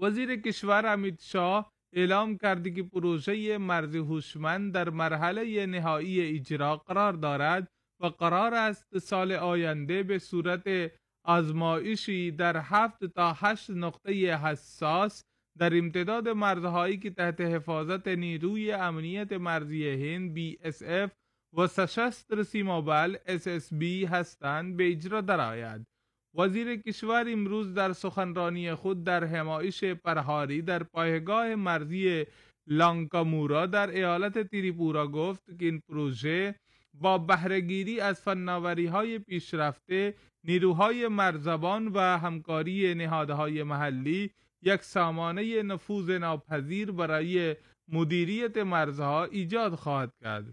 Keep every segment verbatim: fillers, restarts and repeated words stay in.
وزیر کشور امیت شاه اعلام کرده که پروژه مرز هوشمند در مرحله نهایی اجرا قرار دارد و قرار است سال آینده به صورت آزمایشی در هفت تا هشت نقطه حساس در امتداد مرزهایی که تحت حفاظت نیروی امنیت مرزی هند بی اس اف و سشستر سیما-بل اس اس بی هستند به اجرا درآید. وزیر کشور امروز در سخنرانی خود در همایش پرهاری در پایگاه مرزی لانکامورا در ایالت تریپورا گفت که این پروژه با بهره‌گیری از فناوری‌های پیشرفته، نیروهای مرزبان و همکاری نهادهای محلی یک سامانه نفوذ ناپذیر برای مدیریت مرزها ایجاد خواهد کرد.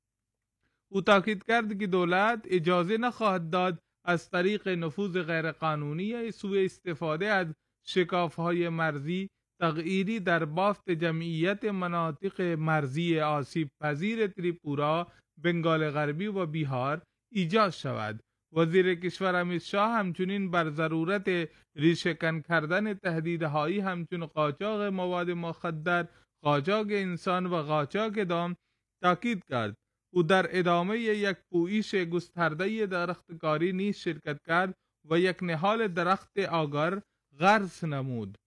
او تاکید کرد که دولت اجازه نخواهد داد از طریق نفوذ غیرقانونی سوء استفاده از شکاف‌های مرزی تغییری در بافت جمعیت مناطق مرزی آسیب پذیر تریپورا، بنگال غربی و بیهار ایجاد شود. وزیر کشور امیت شاه همچنین بر ضرورت ریشه‌کن کردن تهدیدهایی همچون قاچاق مواد مخدر، قاچاق انسان و قاچاق دام تاکید کرد. او در ادامه یک پویش گسترده درختکاری نیز شرکت کرد و یک نهال درخت آگر غرس نمود.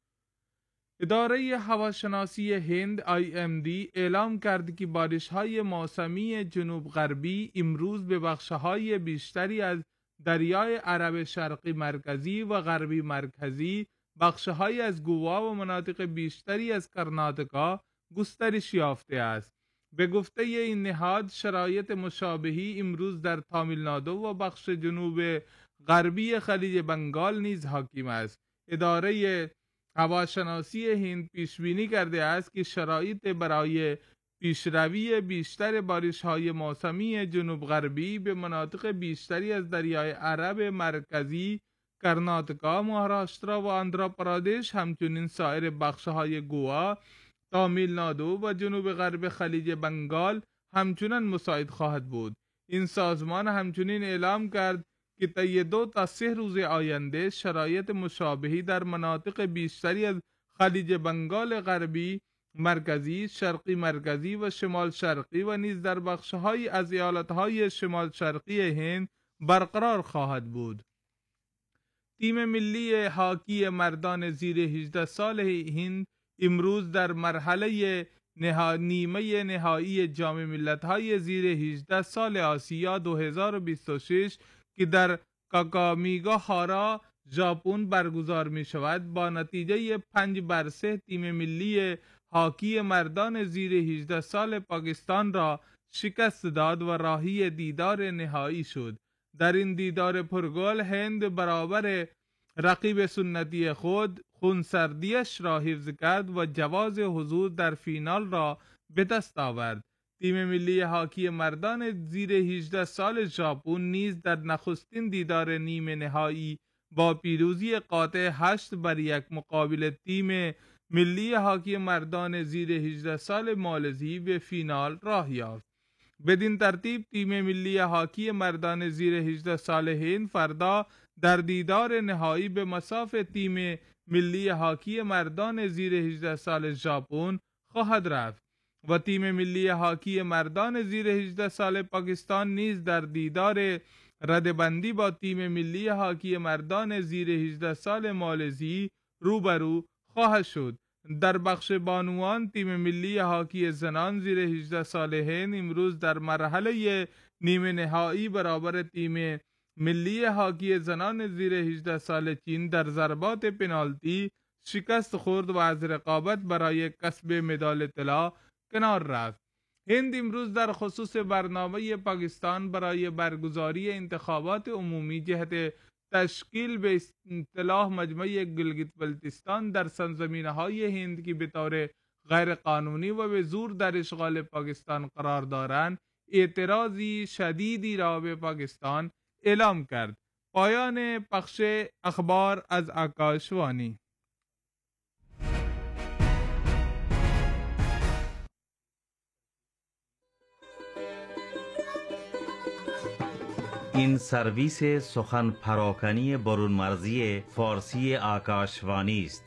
اداره هواشناسی هند آی ام دی اعلام کرد که بارش‌های موسمی جنوب غربی امروز به بخش‌های بیشتری از دریای عرب شرقی مرکزی و غربی مرکزی، بخش‌های از گوا و مناطق بیشتری از کرناتکا گسترش یافته است. به گفته این نهاد شرایط مشابهی امروز در تامیلنادو و بخش جنوب غربی خلیج بنگال نیز حاکم است. اداره هواشناسی هند پیش بینی کرده است که شرایط برای پیشروی بیشتر بارش‌های موسمی جنوب غربی به مناطق بیشتری از دریای عرب مرکزی، کرناتکا، مهاراشترا و آندھراپرادش همچنین سایر بخش‌های گوا، تامیلنادو و جنوب غرب خلیج بنگال همچنان مساعد خواهد بود. این سازمان همچنین اعلام کرد که طی دو تا سه روز آینده شرایط مشابهی در مناطق بیشتری از خلیج بنگال غربی، مرکزی، شرقی مرکزی و شمال شرقی و نیز در بخش‌های از ایالت‌های شمال شرقی هند برقرار خواهد بود. تیم ملی هاکی مردان زیر هجده سال هند امروز در مرحله نها... نیمه نهایی جام ملت‌های زیر هجده سال آسیا دو هزار و بیست و شش که در کاکامیگا هارا ژاپن برگزار می شود با نتیجه پنج بر سه تیم ملی هاکی مردان زیر هجده سال پاکستان را شکست داد و راهی دیدار نهایی شد. در این دیدار پرگل هند برابر رقیب سنتی خود خونسردیش را حفظ کرد و جواز حضور در فینال را به دست آورد. تیم ملی هاکی مردان زیر هجده سال ژاپن نیز در نخستین دیدار نیمه نهایی با پیروزی قاطع هشت بر یک مقابل تیم ملی هاکی مردان زیر هجده سال مالزی به فینال راه یافت. بدین ترتیب تیم ملی هاکی مردان زیر هجده سال هند فردا در دیدار نهایی به مصاف تیم ملی هاکی مردان زیر هجده سال ژاپن خواهد رفت و تیم ملی هاکی مردان زیر هجده سال پاکستان نیز در دیدار ردبندی با تیم ملی هاکی مردان زیر هجده سال مالزی روبرو خواهد شد. در بخش بانوان تیم ملی هاکی زنان زیر هجده سال هند امروز در مرحله نیمه نهایی برابر تیم ملی هاکی زنان زیر هجده سال چین در ضربات پنالتی شکست خورد و از رقابت برای کسب مدال طلا کنار رفت. هند امروز در خصوص برنامه پاکستان برای برگزاری انتخابات عمومی جهت تشکیل به اصطلاح مجمع گلگیت بلتستان در سرزمین‌های هند که به طور غیر قانونی و به زور در اشغال پاکستان قرار دارند اعتراضی شدیدی را به پاکستان اعلام کرد. پایان پخش اخبار از آکاشوانی. این سرویس سخن پراکنی برون مرزی فارسی آکاشوانی است.